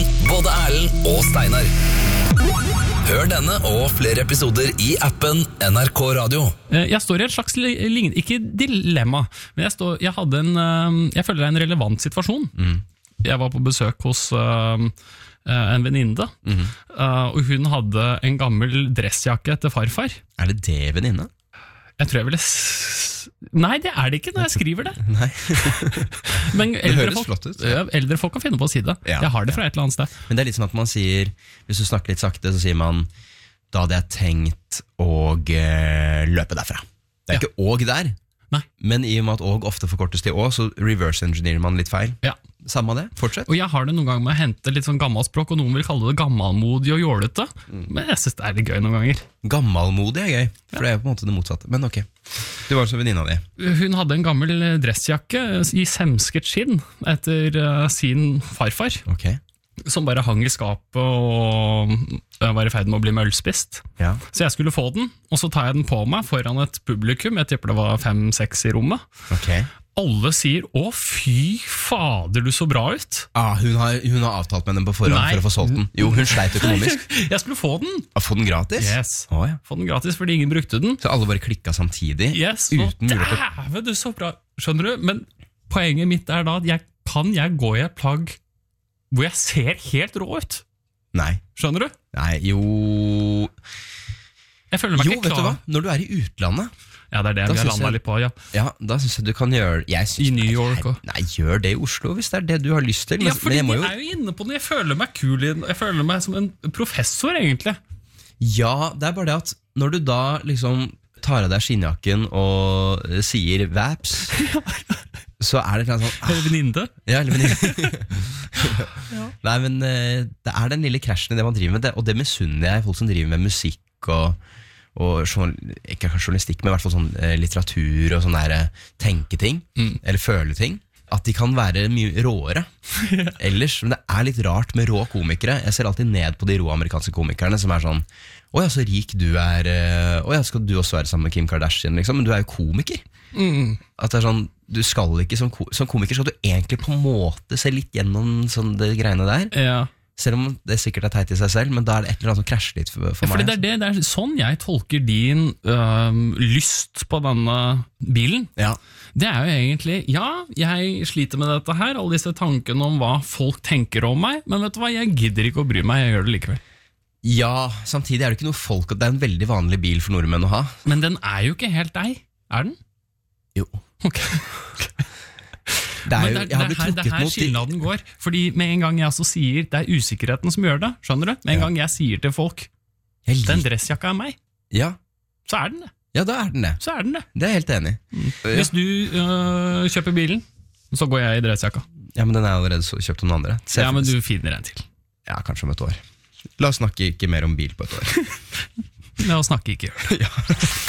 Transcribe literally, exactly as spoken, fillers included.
både Erlend og Steinar. Hør denne og flere episoder i appen N R K Radio. Jeg står i et slags lignende, ikke dilemma, men jeg, står, jeg, hadde en, jeg føler det er en relevant situasjon. Mm. Jeg var på besøk hos uh, en venninne, mm. uh, og hun hadde en gammel dressjakke etter farfar. Er det det venninne? Jeg tror jeg ville... S- Nei, det er det ikke når jeg skriver det. Nei. Men det eldre høres folk, flott ut. Ja. Eldre folk kan finne på å si det. Ja, jeg har det fra ja. et eller annet sted. Men det er litt sånn at man sier, hvis du snakker litt sakte, så sier man, da hadde jeg tenkt å uh, løpe derfra. Det er ja. ikke åg der. Nei. Men i og med at åg ofte forkortes til å, så reverse engineer man litt feil. Ja. Samme det, fortsett. Og jeg har det noen ganger med å hente litt sånn gammelt språk, og noen vil kalle det gammalmodig og jålete, mm. men jeg synes det er litt gøy noen ganger. Gammalmodig er gøy, for ja. det er jo på en måte det motsatte. Men ok, du var så venninna di. Hun hadde en gammel dressjakke i semsket skinn etter uh, sin farfar. Ok. Som bare hang i skapet og var i ferd med å bli møllspist. Ja. Så jeg skulle få den, og så tar jeg den på meg foran et publikum. Jeg tipper det var fem-seks i rommet. Okay. Alle sier, å fy fader, du så bra ut. Ah, hun, har, hun har avtalt med den på forhånd Nei. for å få solgt den. Jo, hun sleit økonomisk. Jeg skulle få den. Ah, få den gratis? Yes, oh, ja. få den gratis fordi ingen brukte den. Så alle bare klikket samtidig? Yes, uten dæve, du så bra. Skjønner du? Men poenget mitt er da, at jeg, kan jeg gå i et plagg hvor jeg ser helt rå ut? Nei. Skjønner du? Nei, jo... Jeg føler meg jo, ikke klar. Jo, vet du hva? Når du er i utlandet... Ja, det er det vi har landet litt på, ja. Ja, da synes jeg du kan gjøre jeg synes, I New York nei, nei, gjør det i Oslo hvis det er det du har lyst til. Ja, fordi men jeg, jeg er jo inne på det. Jeg føler meg kul. Jeg føler meg som en professor, egentlig. Ja, det er bare det at når du da liksom tar av deg skinnjakken og sier vaps, så er det sånn Eller venninne. Ja, eller venninne. ja. Nei, men det er den lille krasjen i det man driver med, og det misunner jeg folk som driver med musikk og og ikke journalistikk, men i hvert fall sånn eh, litteratur og sånn der tenketing, mm. eller føleting, at de kan være mye råere ellers, men det er litt rart med rå komikere. Jeg ser alltid ned på de rå amerikanske komikerne som er sånn, åja, så rik du er, åja, skal du også være sammen med Kim Kardashian, liksom, men du er jo komiker. Mm. At det er sånn, du skal ikke, som, som komiker skal du egentlig på en måte se litt gjennom sånn det greiene der. Ja. Selv om det sikkert er teit i seg selv, men da er det et eller annet som krasjer litt for, for ja, meg. Det er, det, det er sånn jeg tolker din øh, lyst på denne bilen. Ja. Det er jo egentlig, ja, jeg sliter med dette her, alle disse tankene om hva folk tenker om meg, men vet du hva, jeg gidder ikke å bry meg, jeg gjør det likevel. Ja, samtidig er det ikke noe folk, det er en veldig vanlig bil for nordmenn å ha. Men den er jo ikke helt deg, er den? Jo. Ok, ok. Det er, jo, det, er, det, her, det her skillnaden går. Fordi med en gang jeg også sier det er usikkerheten som gjør det, skjønner du? Med en ja. gang jeg sier til folk den dressjakka er meg, ja. så er den det. Ja, da er den det. Så er den det. Det er jeg helt enig. Mm. Hvis du øh, kjøper bilen, så går jeg i dressjakka. Ja, men den er allerede så kjøpt av noen andre. Ja, men du finner en til. Ja, kanskje om et år. La oss snakke ikke mer om bil på et år. La oss snakke ikke gjør det. Ja.